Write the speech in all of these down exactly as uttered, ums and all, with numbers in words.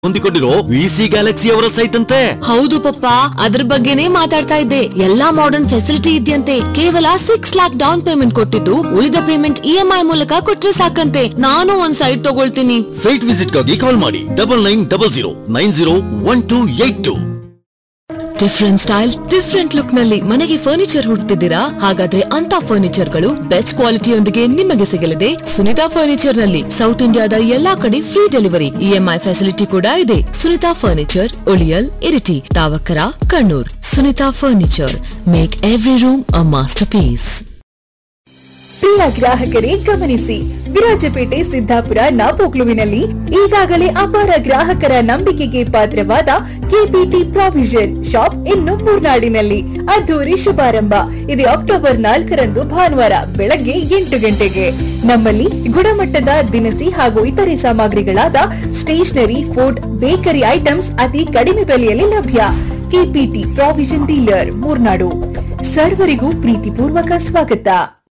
ಹೊಂದಿಕೊಂಡಿರೋ VC Galaxy ಅವರ site ಅಂತೆ. ಹೌದು ಪಪ್ಪ, ಅದ್ರ ಬಗ್ಗೆನೇ ಮಾತಾಡ್ತಾ ಇದ್ದೆ. ಎಲ್ಲಾ ಮಾಡರ್ನ್ ಫೆಸಿಲಿಟಿ ಇದೆಯಂತೆ. ಕೇವಲ ಸಿಕ್ಸ್ ಲ್ಯಾಕ್ ಡೌನ್ ಪೇಮೆಂಟ್ ಕೊಟ್ಟಿದ್ದು ಉಳಿದ ಪೇಮೆಂಟ್ ಇ ಎಂ ಐ ಮೂಲಕ ಕೊಟ್ರೆ ಸಾಕಂತೆ. ನಾನು ಒಂದ್ ಸೈಟ್ ತಗೊಳ್ತೀನಿ. ಸೈಟ್ ವಿಸಿಟ್ ಗಾಗಿ ಕಾಲ್ ಮಾಡಿ double nine double zero nine zero one two eight two. Different style, different look ನಲ್ಲಿ ಮನೆಗೆ ಫರ್ನಿಚರ್ ಹುಡುಕ್ತಿದ್ದೀರಾ? ಹಾಗಾದ್ರೆ ಅಂತ ಫರ್ನಿಚರ್ ಗಳು ಬೆಸ್ಟ್ ಕ್ವಾಲಿಟಿಯೊಂದಿಗೆ ನಿಮಗೆ ಸಿಗಲಿದೆ ಸುನಿತಾ ಫರ್ನಿಚರ್ ನಲ್ಲಿ. ಸೌತ್ ಇಂಡಿಯಾದ ಎಲ್ಲಾ ಕಡೆ free delivery, E M I facility ಕೂಡ ಇದೆ. Sunita furniture, ಉಳಿಯಲ್, Iritty, ತಾವಕರ, Kannur. Sunita furniture, make every room ಅ ಮಾಸ್ಟರ್ ಪೀಸ್. ಪ್ರಿಯ ಗ್ರಾಹಕರೇ ಗಮನಿಸಿ, ವಿರಾಜಪೇಟೆ, ಸಿದ್ದಾಪುರ, ನಾಪೋಕ್ಲುವಿನಲ್ಲಿ ಈಗಾಗಲೇ ಅಪಾರ ಗ್ರಾಹಕರ ನಂಬಿಕೆಗೆ ಪಾತ್ರವಾದ ಕೆಪಿಟಿ ಪ್ರಾವಿಷನ್ ಶಾಪ್ ಇನ್ನು ಮೂರ್ನಾಡಿನಲ್ಲಿ ಅದ್ದೂರಿ ಶುಭಾರಂಭ. ಇದು ಅಕ್ಟೋಬರ್ ನಾಲ್ಕರಂದು ಭಾನುವಾರ ಬೆಳಗ್ಗೆ ಎಂಟು ಗಂಟೆಗೆ. ನಮ್ಮಲ್ಲಿ ಗುಣಮಟ್ಟದ ದಿನಸಿ ಹಾಗೂ ಇತರೆ ಸಾಮಗ್ರಿಗಳಾದ ಸ್ಟೇಷನರಿ, ಫುಡ್, ಬೇಕರಿ ಐಟಮ್ಸ್ ಅತಿ ಕಡಿಮೆ ಬೆಲೆಯಲ್ಲಿ ಲಭ್ಯ. KPT provision dealer, Murnad. ಸರ್ವರಿಗೂ ಪ್ರೀತಿಪೂರ್ವಕ ಸ್ವಾಗತ.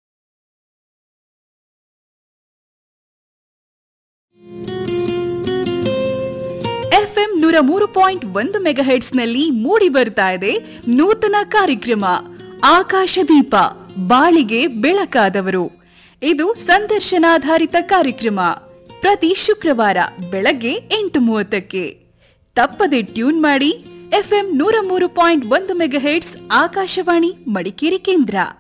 ಎಫ್ಎಂ ನೂರ ಮೂರು ಪಾಯಿಂಟ್ ಒಂದು ಮೆಗಾಹೆಟ್ಸ್ ನಲ್ಲಿ ಮೂಡಿ ಬರ್ತಾ ಇದೆ ನೂತನ ಕಾರ್ಯಕ್ರಮ ಆಕಾಶದೀಪ, ಬಾಳಿಗೆ ಬೆಳಕಾದವರು. ಇದು ಸಂದರ್ಶನಾಧಾರಿತ ಕಾರ್ಯಕ್ರಮ. ಪ್ರತಿ ಶುಕ್ರವಾರ ಬೆಳಗ್ಗೆ ಎಂಟು ಮೂವತ್ತಕ್ಕೆ ತಪ್ಪದೆ ಟ್ಯೂನ್ ಮಾಡಿ. ಎಫ್ಎಂ ನೂರ ಮೂರು ಪಾಯಿಂಟ್ ಒಂದು ಮೆಗಾಹೆಟ್ಸ್, ಆಕಾಶವಾಣಿ ಮಡಿಕೇರಿ ಕೇಂದ್ರ.